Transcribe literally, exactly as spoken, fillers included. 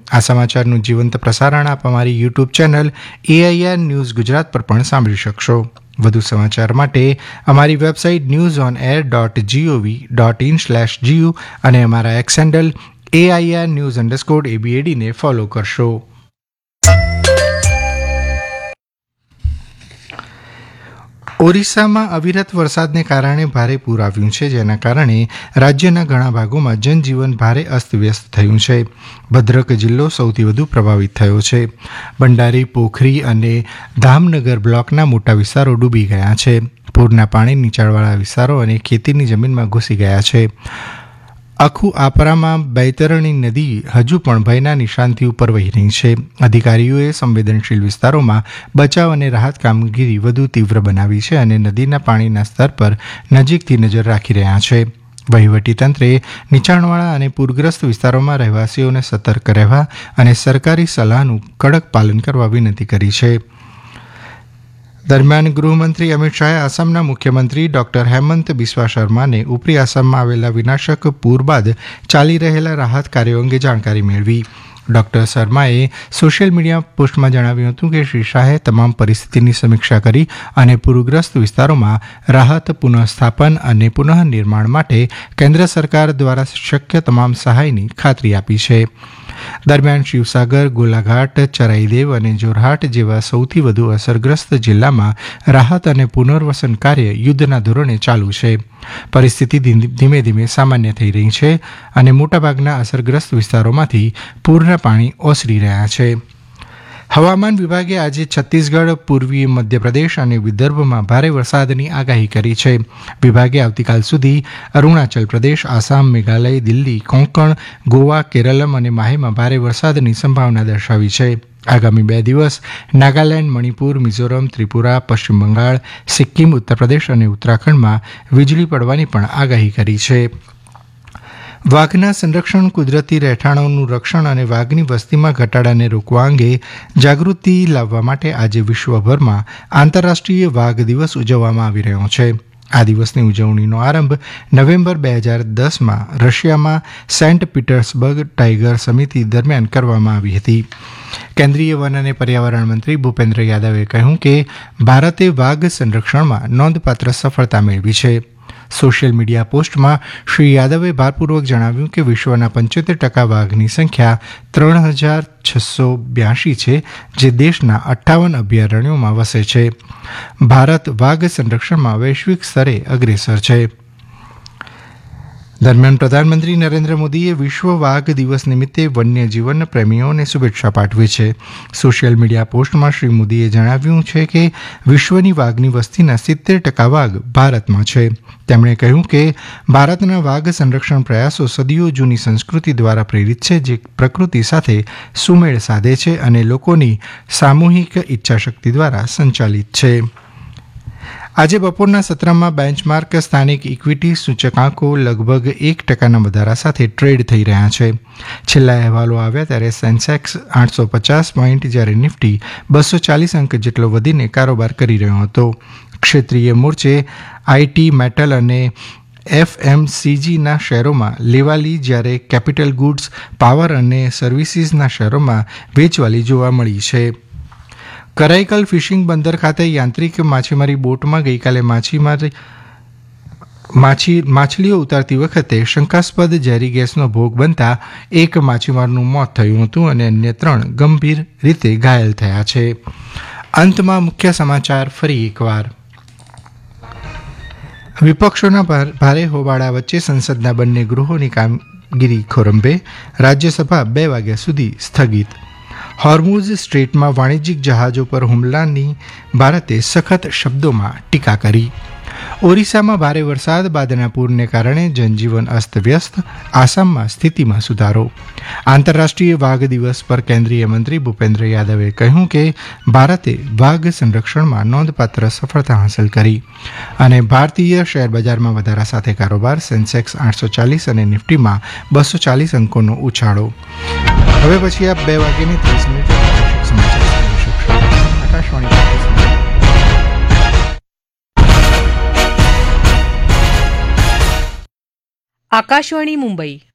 આ સમાચારનું જીવંત પ્રસારણ આપ અમારી YouTube channel AIR news Gujarat પર પણ સાંભળી શકશો. વધુ સમાચાર માટે અમારી website news on air dot GOV dot in slash GU અને અમારા x handle AIR news underscore એબીએડીને follow કરશો. ઓરિસ્સામાં અવિરત વરસાદને કારણે ભારે પૂર આવ્યું છે, જેના કારણે રાજ્યના ઘણા ભાગોમાં જનજીવન ભારે અસ્તવ્યસ્ત થયું છે. ભદ્રક જિલ્લો સૌથી વધુ પ્રભાવિત થયો છે. ભંડારી, પોખરી અને ધામનગર બ્લોકના મોટા વિસ્તારો ડૂબી ગયા છે. પૂરના પાણી નીચાણવાળા વિસ્તારો અને ખેતીની જમીનમાં ઘૂસી ગયા છે. આખું આપરામાં બૈતરણી નદી હજુ પણ ભયના નિશાનથી ઉપર વહી રહી છે. અધિકારીઓએ સંવેદનશીલ વિસ્તારોમાં બચાવ અને રાહત કામગીરી વધુ તીવ્ર બનાવી છે અને નદીના પાણીના સ્તર પર નજીકથી નજર રાખી રહ્યા છે. વહીવટીતંત્રે નીચાણવાળા અને પૂરગ્રસ્ત વિસ્તારોમાં રહેવાસીઓને સતર્ક રહેવા અને સરકારી સલાહનું કડક પાલન કરવા વિનંતી કરી છે. દરમિયાન ગૃહમંત્રી અમિત શાહે આસામના મુખ્યમંત્રી ડોક્ટર હેમંત બિસ્વા શર્માને ઉપરી આસામમાં આવેલા વિનાશક પૂર બાદ ચાલી રહેલા રાહત કાર્યો અંગે જાણકારી મેળવી. ડોક્ટર શર્માએ સોશિયલ મીડિયા પોસ્ટમાં જણાવ્યું હતું કે શ્રી શાહે તમામ પરિસ્થિતિની સમીક્ષા કરી અને પૂરગ્રસ્ત વિસ્તારોમાં રાહત, પુનઃસ્થાપન અને પુનઃનિર્માણ માટે કેન્દ્ર સરકાર દ્વારા શક્ય તમામ સહાયની ખાતરી આપી છે. દરમિયાન શિવસાગર, ગોલાઘાટ, ચરાઈદેવ અને જોરહાટ જેવા સૌથી વધુ અસરગ્રસ્ત જિલ્લામાં રાહત અને પુનર્વસન કાર્ય યુદ્ધના ધોરણે ચાલુ છે. પરિસ્થિતિ ધીમે ધીમે સામાન્ય થઈ રહી છે અને મોટાભાગના અસરગ્રસ્ત વિસ્તારોમાંથી પૂરના પાણી ઓસરી રહ્યા છે. હવામાન વિભાગે આજે છત્તીસગઢ, પૂર્વીય મધ્યપ્રદેશ અને વિદર્ભમાં ભારે વરસાદની આગાહી કરી છે. વિભાગે આવતીકાલ સુધી અરુણાચલ પ્રદેશ, આસામ, મેઘાલય, દિલ્હી, કોંકણ, ગોવા, કેરળમ અને માહેમાં ભારે વરસાદની સંભાવના દર્શાવી છે. આગામી બે દિવસ નાગાલેન્ડ, મણિપુર, મિઝોરમ, ત્રિપુરા, પશ્ચિમ બંગાળ, સિક્કિમ, ઉત્તરપ્રદેશ અને ઉત્તરાખંડમાં વીજળી પડવાની પણ આગાહી કરી છે. વાઘના સંરક્ષણ, કુદરતી રહેઠાણોનું રક્ષણ અને વાઘની વસ્તીમાં ઘટાડાને રોકવા અંગે જાગૃતિ લાવવા માટે આજે વિશ્વભરમાં આંતરરાષ્ટ્રીય વાઘ દિવસ ઉજવવામાં આવી રહ્યો છે. આ દિવસની ઉજવણીનો આરંભ નવેમ્બર બે હજાર દસમાં રશિયામાં સેન્ટ પીટર્સબર્ગ ટાઇગર સમિતિ દરમિયાન કરવામાં આવી હતી. કેન્દ્રીય વન અને પર્યાવરણ મંત્રી ભૂપેન્દ્ર યાદવે કહ્યું કે ભારતે વાઘ સંરક્ષણમાં નોંધપાત્ર સફળતા મેળવી છે. સોશિયલ મીડિયા પોસ્ટમાં શ્રી યાદવે ભારપૂર્વક જણાવ્યું કે વિશ્વના પંચોતેર ટકા વાઘની સંખ્યા ત્રણ હજાર છસો બ્યાસી છે, જે દેશના અઠ્ઠાવન અભયારણ્યોમાં વસે છે. ભારત વાઘ સંરક્ષણમાં વૈશ્વિક સ્તરે અગ્રેસર છે. દરમિયાન પ્રધાનમંત્રી નરેન્દ્ર મોદીએ વિશ્વ વાઘ દિવસ નિમિત્તે વન્યજીવન પ્રેમીઓને શુભેચ્છા પાઠવી છે. સોશિયલ મીડિયા પોસ્ટમાં શ્રી મોદીએ જણાવ્યું છે કે વિશ્વની વાઘની વસ્તીના સિત્તેર ટકા વાઘ ભારતમાં છે. તેમણે કહ્યું કે ભારતના વાઘ સંરક્ષણ પ્રયાસો સદીઓ જૂની સંસ્કૃતિ દ્વારા પ્રેરિત છે, જે પ્રકૃતિ સાથે સુમેળ સાધે છે અને લોકોની સામૂહિક ઈચ્છાશક્તિ દ્વારા સંચાલિત છે. આજે બપોરના સત્રમાં બેન્ચમાર્ક સ્થાનિક ઇક્વિટી સૂચકાંકો લગભગ એક ટકાના વધારા સાથે ટ્રેડ થઈ રહ્યા છે. છેલ્લા અહેવાલો આવ્યા ત્યારે સેન્સેક્સ આઠસો પચાસ પોઈન્ટ, જ્યારે નિફ્ટી બસો ચાલીસ અંક જેટલો વધીને કારોબાર કરી રહ્યો હતો. ક્ષેત્રીય મોરચે આઈટી, મેટલ અને એફએમસીજીના શેરોમાં લેવાલી, જ્યારે કેપિટલ ગુડ્સ, પાવર અને સર્વિસીસના શેરોમાં વેચવાલી જોવા મળી છે. કરાઈકલ ફિશિંગ બંદર ખાતે યાંત્રિક માછીમારી બોટમાં ગઈકાલે માછીમારી માછી માછલીઓ ઉતારતી વખતે શંકાસ્પદ ઝેરી ગેસનો ભોગ બનતા એક માછીમારનું મોત થયું હતું અને અન્ય ત્રણ ગંભીર રીતે ઘાયલ થયા છે. અંતમાં મુખ્ય સમાચાર ફરી એકવાર. વિપક્ષોના ભારે હોબાળા વચ્ચે સંસદના બંને ગૃહોની કામગીરી ખોરંભે. રાજ્યસભા બે વાગ્યા સુધી સ્થગિત. હોર્મુઝ સ્ટ્રેટમાં વાણિજ્યિક જહાજો પર હુમલાની ભારતે સખત શબ્દોમાં ટીકા કરી. ઓરિસ્સામાં ભારે વરસાદ બાદના પૂરને કારણે જનજીવન અસ્તવ્યસ્ત. આસામમાં સ્થિતિમાં સુધારો. આંતરરાષ્ટ્રીય વાઘ દિવસ પર કેન્દ્રીય મંત્રી ભૂપેન્દ્ર યાદવે કહ્યું કે ભારતે વાઘ સંરક્ષણમાં નોંધપાત્ર સફળતા હાંસલ કરી. અને ભારતીય શેરબજારમાં વધારા સાથે કારોબાર. સેન્સેક્સ આઠસો ચાલીસ અને નિફ્ટીમાં બસો ચાલીસ અંકોનો ઉછાળો. હવે પછી આપ બે વાગ્યાની ત્રીસ મિનિટ સમાચાર સાંભળી શકશો. આકાશવાણી आकाशवाणी मुंबई